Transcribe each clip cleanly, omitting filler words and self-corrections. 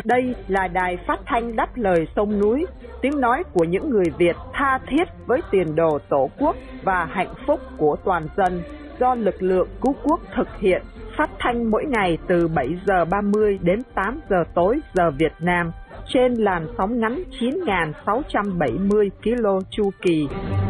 Đây là đài phát thanh đáp lời sông núi, tiếng nói của những người Việt tha thiết với tiền đồ Tổ quốc và hạnh phúc của toàn dân, do lực lượng cứu quốc thực hiện, phát thanh mỗi ngày từ 7 giờ 30 đến 8 giờ tối giờ Việt Nam, trên làn sóng ngắn 9.670 km chu kỳ.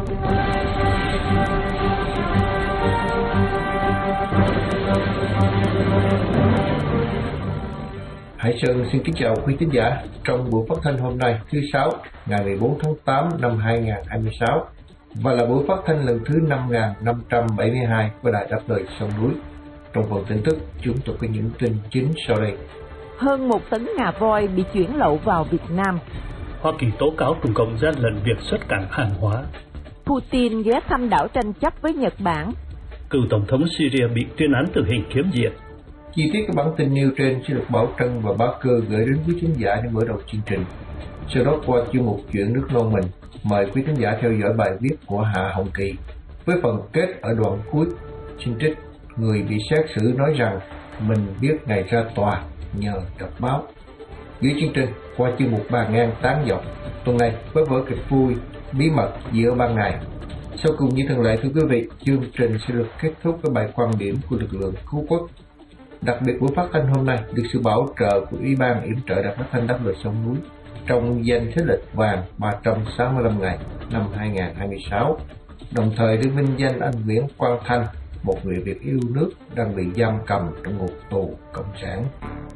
Hải Sơn xin kính chào quý thính giả trong buổi phát thanh hôm nay thứ Sáu ngày 14 tháng 8 năm 2026 và là buổi phát thanh lần thứ 5572 của Đài Đáp lời sông núi. Trong phần tin tức, chúng tôi có những tin chính sau đây. Hơn 1 tấn ngà voi bị chuyển lậu vào Việt Nam. Hoa Kỳ tố cáo Trung Cộng gian lận việc xuất cảng hàng hóa. Putin ghé thăm đảo tranh chấp với Nhật Bản. Cựu Tổng thống Syria bị tuyên án tử hình kiếm diện. Chi tiết các bản tin nêu trên sẽ được Bảo Trân và Bá Cơ gửi đến quý khán giả để mở đầu chương trình. Sau đó qua chuyên mục chuyện nước non mình, mời quý khán giả theo dõi bài viết của Hạ Hồng Kỳ với phần kết ở đoạn cuối. Xin trích: người bị xét xử nói rằng mình biết ngày ra tòa nhờ đọc báo. Dưới chương trình qua chuyên mục Bà Ngang tán dọc tuần này với vở kịch vui Bí mật giữa ban ngày. Sau cùng như thường lệ, thưa quý vị, chương trình sẽ được kết thúc với bài quan điểm của lực lượng cứu quốc. Đặc biệt buổi phát thanh hôm nay được sự bảo trợ của Ủy ban yểm trợ Đài Phát thanh Đáp lời sông núi trong danh sách lịch vàng 365 ngày năm 2026, đồng thời được vinh danh anh Nguyễn Quang Thanh, một người Việt yêu nước đang bị giam cầm trong ngục tù cộng sản.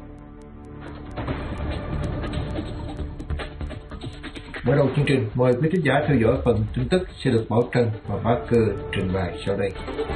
Mở đầu chương trình, mời quý khán giả theo dõi phần tin tức sẽ được Bảo Trân và Bá Cơ trình bày sau đây.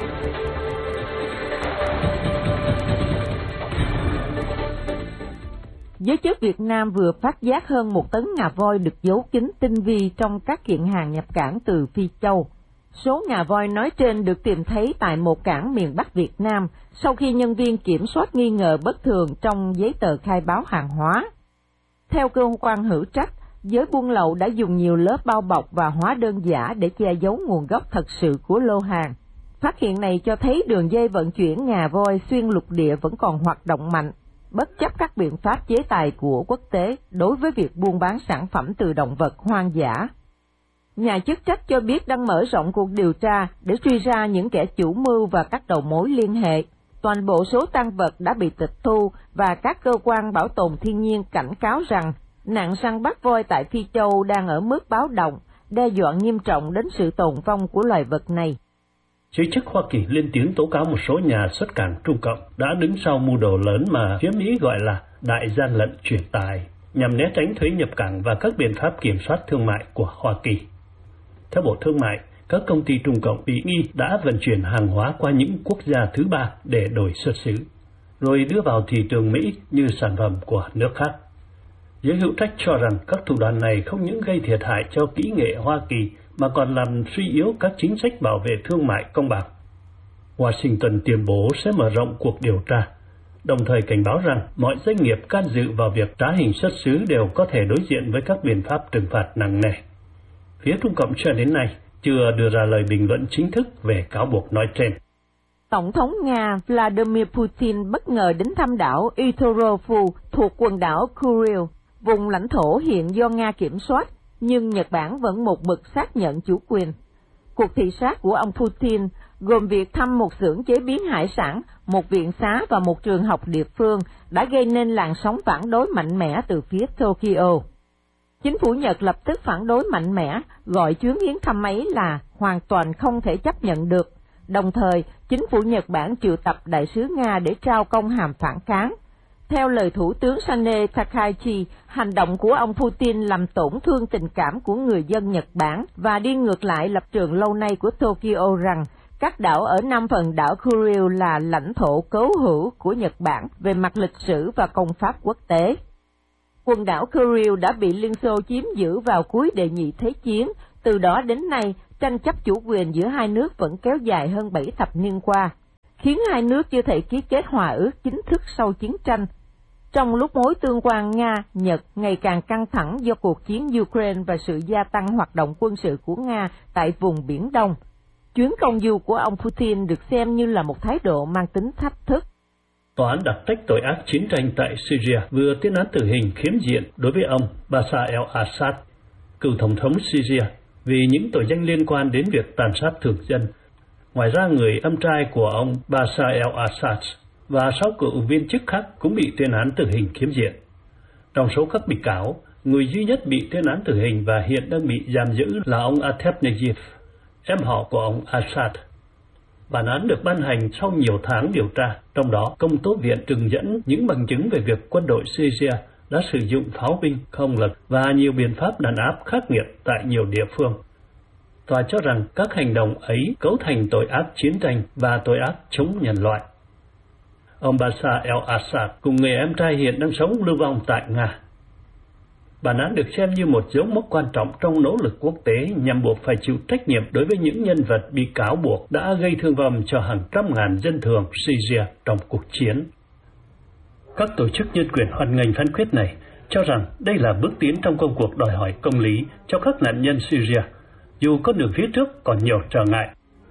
Giới chức Việt Nam vừa phát giác hơn 1 tấn ngà voi được giấu kín tinh vi trong các kiện hàng nhập cảng từ Phi Châu. Số ngà voi nói trên được tìm thấy tại một cảng miền Bắc Việt Nam sau khi nhân viên kiểm soát nghi ngờ bất thường trong giấy tờ khai báo hàng hóa. Theo cơ quan hữu trách, giới buôn lậu đã dùng nhiều lớp bao bọc và hóa đơn giả để che giấu nguồn gốc thật sự của lô hàng. Phát hiện này cho thấy đường dây vận chuyển ngà voi xuyên lục địa vẫn còn hoạt động mạnh, bất chấp các biện pháp chế tài của quốc tế đối với việc buôn bán sản phẩm từ động vật hoang dã. Nhà chức trách cho biết đang mở rộng cuộc điều tra để truy ra những kẻ chủ mưu và các đầu mối liên hệ. Toàn bộ số tang vật đã bị tịch thu và các cơ quan bảo tồn thiên nhiên cảnh cáo rằng nạn săn bắt voi tại Phi Châu đang ở mức báo động, đe dọa nghiêm trọng đến sự tồn vong của loài vật này. Giới chức Hoa Kỳ lên tiếng tố cáo một số nhà xuất cảng Trung Cộng đã đứng sau mưu đồ lớn mà phía Mỹ gọi là đại gian lận chuyển tài, nhằm né tránh thuế nhập cảng và các biện pháp kiểm soát thương mại của Hoa Kỳ. Theo Bộ Thương mại, các công ty Trung Cộng bị nghi đã vận chuyển hàng hóa qua những quốc gia thứ ba để đổi xuất xứ, rồi đưa vào thị trường Mỹ như sản phẩm của nước khác. Giới hữu trách cho rằng các thủ đoạn này không những gây thiệt hại cho kỹ nghệ Hoa Kỳ mà còn làm suy yếu các chính sách bảo vệ thương mại công bằng. Washington tuyên bố sẽ mở rộng cuộc điều tra, đồng thời cảnh báo rằng mọi doanh nghiệp can dự vào việc trá hình xuất xứ đều có thể đối diện với các biện pháp trừng phạt nặng nề. Phía Trung Cộng cho đến nay chưa đưa ra lời bình luận chính thức về cáo buộc nói trên. Tổng thống Nga Vladimir Putin bất ngờ đến thăm đảo Itorovу thuộc quần đảo Kuril, vùng lãnh thổ hiện do Nga kiểm soát, nhưng Nhật Bản vẫn một mực xác nhận chủ quyền. Cuộc thị sát của ông Putin gồm việc thăm một xưởng chế biến hải sản, một viện xá và một trường học địa phương đã gây nên làn sóng phản đối mạnh mẽ từ phía Tokyo. Chính phủ Nhật lập tức phản đối mạnh mẽ, gọi chuyến viếng thăm ấy là hoàn toàn không thể chấp nhận được. Đồng thời, chính phủ Nhật Bản triệu tập đại sứ Nga để trao công hàm phản kháng. Theo lời Thủ tướng Sane Takaichi, hành động của ông Putin làm tổn thương tình cảm của người dân Nhật Bản và đi ngược lại lập trường lâu nay của Tokyo rằng các đảo ở Nam phần đảo Kuril là lãnh thổ cố hữu của Nhật Bản về mặt lịch sử và công pháp quốc tế. Quần đảo Kuril đã bị Liên Xô chiếm giữ vào cuối Đệ Nhị Thế chiến, từ đó đến nay tranh chấp chủ quyền giữa hai nước vẫn kéo dài hơn 7 thập niên qua, khiến hai nước chưa thể ký kết hòa ước chính thức sau chiến tranh. Trong lúc mối tương quan Nga-Nhật ngày càng căng thẳng do cuộc chiến Ukraine và sự gia tăng hoạt động quân sự của Nga tại vùng Biển Đông, chuyến công du của ông Putin được xem như là một thái độ mang tính thách thức. Tòa án đặc trách tội ác chiến tranh tại Syria vừa tuyên án tử hình khiếm diện đối với ông Bashar al-Assad, cựu tổng thống Syria, vì những tội danh liên quan đến việc tàn sát thường dân. Ngoài ra, người em trai của ông Bashar al-Assad và 6 cựu viên chức khác cũng bị tuyên án tử hình khiếm diện. Trong số các bị cáo, người duy nhất bị tuyên án tử hình và hiện đang bị giam giữ là ông Atef Najib, em họ của ông Assad. Bản án được ban hành sau nhiều tháng điều tra, trong đó công tố viện trưng dẫn những bằng chứng về việc quân đội Syria đã sử dụng pháo binh, không lực và nhiều biện pháp đàn áp khắc nghiệt tại nhiều địa phương. Tòa cho rằng các hành động ấy cấu thành tội ác chiến tranh và tội ác chống nhân loại. Ông Bashar al-Assad cùng người em trai hiện đang sống lưu vong tại Nga. Bản án được xem như một dấu mốc quan trọng trong nỗ lực quốc tế nhằm buộc phải chịu trách nhiệm đối với những nhân vật bị cáo buộc đã gây thương vong cho hàng trăm ngàn dân thường Syria trong cuộc chiến. Các tổ chức nhân quyền hoan nghênh phán quyết này, cho rằng đây là bước tiến trong công cuộc đòi hỏi công lý cho các nạn nhân Syria, dù con đường phía trước còn nhiều trở ngại.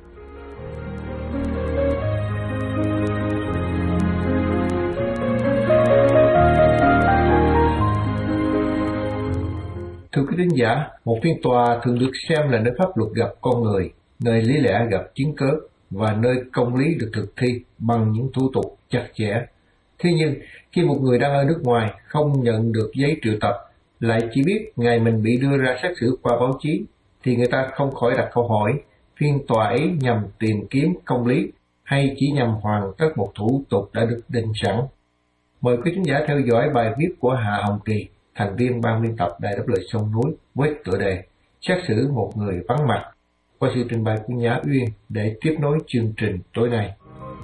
Thưa quý thính giả, một phiên tòa thường được xem là nơi pháp luật gặp con người, nơi lý lẽ gặp chứng cớ và nơi công lý được thực thi bằng những thủ tục chặt chẽ. Thế nhưng, khi một người đang ở nước ngoài không nhận được giấy triệu tập, lại chỉ biết ngày mình bị đưa ra xét xử qua báo chí, thì người ta không khỏi đặt câu hỏi, phiên tòa ấy nhằm tìm kiếm công lý hay chỉ nhằm hoàn tất một thủ tục đã được định sẵn. Mời quý thính giả theo dõi bài viết của Hạ Hồng Kỳ, thành viên ban biên tập Đài Đáp Lời Sông Núi, với tựa đề Xét xử một người vắng mặt, qua sự trình bày của Nhã Uyên để tiếp nối chương trình tối nay.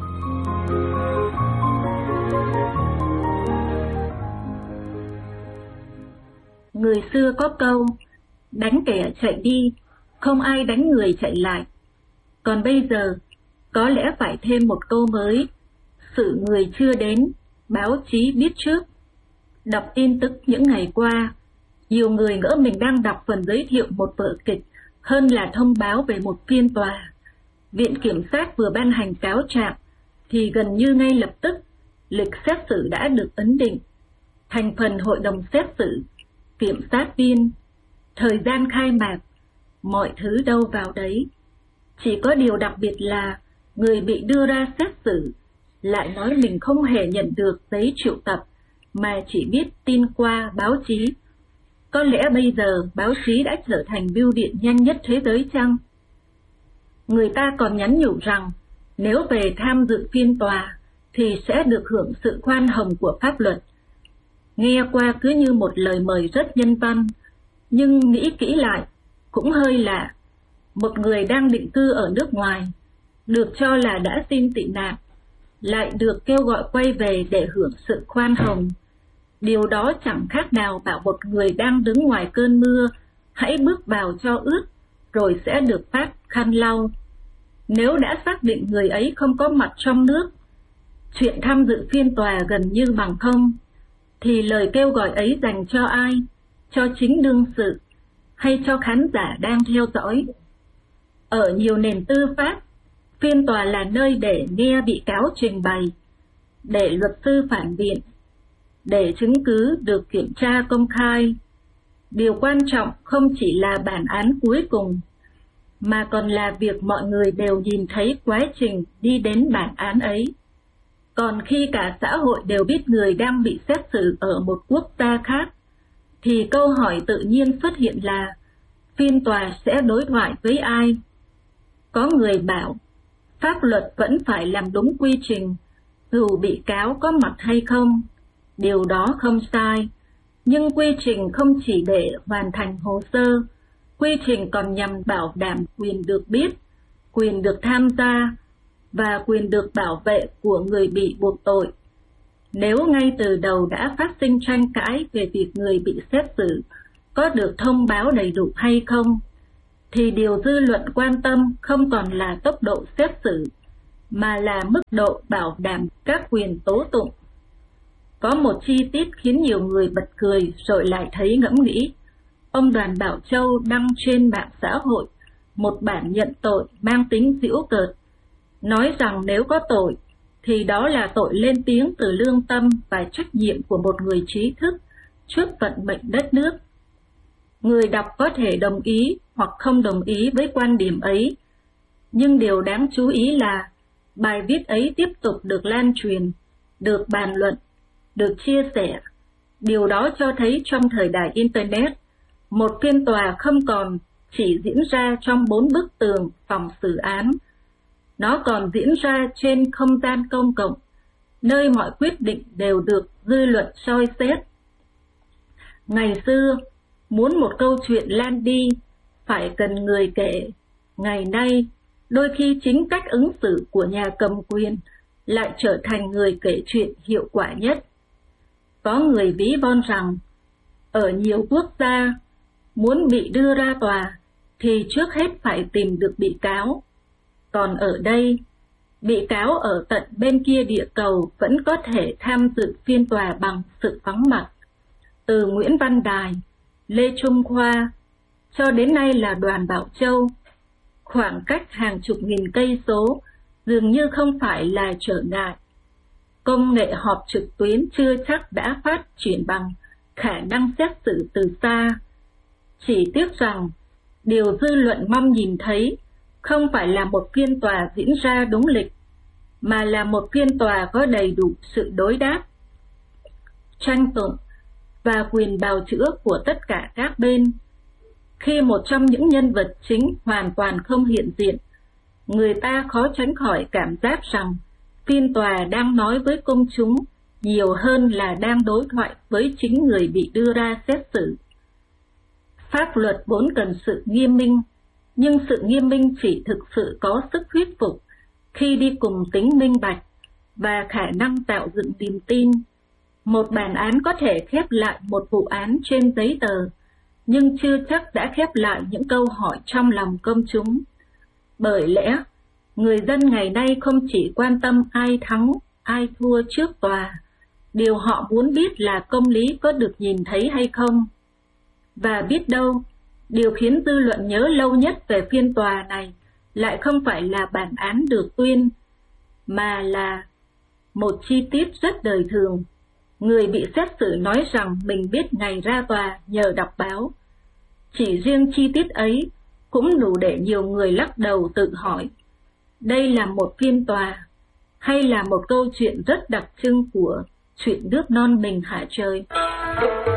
Người xưa có câu, đánh kẻ chạy đi, không ai đánh người chạy lại. Còn bây giờ, có lẽ phải thêm một câu mới, sự người chưa đến, báo chí biết trước. Đọc tin tức những ngày qua, nhiều người ngỡ mình đang đọc phần giới thiệu một vở kịch hơn là thông báo về một phiên tòa. Viện Kiểm sát vừa ban hành cáo trạng, thì gần như ngay lập tức, lịch xét xử đã được ấn định. Thành phần hội đồng xét xử, kiểm sát viên, thời gian khai mạc, mọi thứ đâu vào đấy. Chỉ có điều đặc biệt là người bị đưa ra xét xử lại nói mình không hề nhận được giấy triệu tập, mà chỉ biết tin qua báo chí. Có lẽ bây giờ báo chí đã trở thành bưu điện nhanh nhất thế giới chăng? Người ta còn nhắn nhủ rằng nếu về tham dự phiên tòa thì sẽ được hưởng sự khoan hồng của pháp luật. Nghe qua cứ như một lời mời rất nhân văn, nhưng nghĩ kỹ lại cũng hơi lạ. Một người đang định cư ở nước ngoài, được cho là đã xin tị nạn, lại được kêu gọi quay về để hưởng sự khoan hồng. Điều đó chẳng khác nào bảo một người đang đứng ngoài cơn mưa, hãy bước vào cho ướt, rồi sẽ được phát khăn lau. Nếu đã xác định người ấy không có mặt trong nước, chuyện tham dự phiên tòa gần như bằng không, thì lời kêu gọi ấy dành cho ai? Cho chính đương sự, hay cho khán giả đang theo dõi? Ở nhiều nền tư pháp, phiên tòa là nơi để nghe bị cáo trình bày, để luật sư phản biện, để chứng cứ được kiểm tra công khai. Điều quan trọng không chỉ là bản án cuối cùng, mà còn là việc mọi người đều nhìn thấy quá trình đi đến bản án ấy. Còn khi cả xã hội đều biết người đang bị xét xử ở một quốc gia khác, thì câu hỏi tự nhiên xuất hiện là phiên tòa sẽ đối thoại với ai? Có người bảo, pháp luật vẫn phải làm đúng quy trình, dù bị cáo có mặt hay không. Điều đó không sai, nhưng quy trình không chỉ để hoàn thành hồ sơ, quy trình còn nhằm bảo đảm quyền được biết, quyền được tham gia và quyền được bảo vệ của người bị buộc tội. Nếu ngay từ đầu đã phát sinh tranh cãi về việc người bị xét xử có được thông báo đầy đủ hay không, thì điều dư luận quan tâm không còn là tốc độ xét xử, mà là mức độ bảo đảm các quyền tố tụng. Có một chi tiết khiến nhiều người bật cười rồi lại thấy ngẫm nghĩ. Ông Đoàn Bảo Châu đăng trên mạng xã hội một bản nhận tội mang tính giễu cợt, nói rằng nếu có tội thì đó là tội lên tiếng từ lương tâm và trách nhiệm của một người trí thức trước vận mệnh đất nước. Người đọc có thể đồng ý hoặc không đồng ý với quan điểm ấy, nhưng điều đáng chú ý là bài viết ấy tiếp tục được lan truyền, được bàn luận, được chia sẻ. Điều đó cho thấy trong thời đại Internet, một phiên tòa không còn chỉ diễn ra trong 4 bức tường phòng xử án. Nó còn diễn ra trên không gian công cộng, nơi mọi quyết định đều được dư luận soi xét. Ngày xưa, muốn một câu chuyện lan đi, phải cần người kể. Ngày nay, đôi khi chính cách ứng xử của nhà cầm quyền lại trở thành người kể chuyện hiệu quả nhất. Có người ví von rằng, ở nhiều quốc gia, muốn bị đưa ra tòa thì trước hết phải tìm được bị cáo. Còn ở đây, bị cáo ở tận bên kia địa cầu vẫn có thể tham dự phiên tòa bằng sự vắng mặt. Từ Nguyễn Văn Đài, Lê Trung Khoa, cho đến nay là Đoàn Bảo Châu, khoảng cách hàng chục nghìn cây số dường như không phải là trở ngại. Công nghệ họp trực tuyến chưa chắc đã phát triển bằng khả năng xét xử từ xa. Chỉ tiếc rằng, điều dư luận mong nhìn thấy không phải là một phiên tòa diễn ra đúng lịch, mà là một phiên tòa có đầy đủ sự đối đáp, tranh tụng và quyền bào chữa của tất cả các bên. Khi một trong những nhân vật chính hoàn toàn không hiện diện, người ta khó tránh khỏi cảm giác rằng phiên tòa đang nói với công chúng nhiều hơn là đang đối thoại với chính người bị đưa ra xét xử. Pháp luật vốn cần sự nghiêm minh, nhưng sự nghiêm minh chỉ thực sự có sức thuyết phục khi đi cùng tính minh bạch và khả năng tạo dựng niềm tin. Một bản án có thể khép lại một vụ án trên giấy tờ, nhưng chưa chắc đã khép lại những câu hỏi trong lòng công chúng. Bởi lẽ, người dân ngày nay không chỉ quan tâm ai thắng, ai thua trước tòa, điều họ muốn biết là công lý có được nhìn thấy hay không. Và biết đâu, điều khiến dư luận nhớ lâu nhất về phiên tòa này lại không phải là bản án được tuyên, mà là một chi tiết rất đời thường. Người bị xét xử nói rằng mình biết ngày ra tòa nhờ đọc báo. Chỉ riêng chi tiết ấy cũng đủ để nhiều người lắc đầu tự hỏi, đây là một phiên tòa hay là một câu chuyện rất đặc trưng của chuyện nước non mình hạ trời.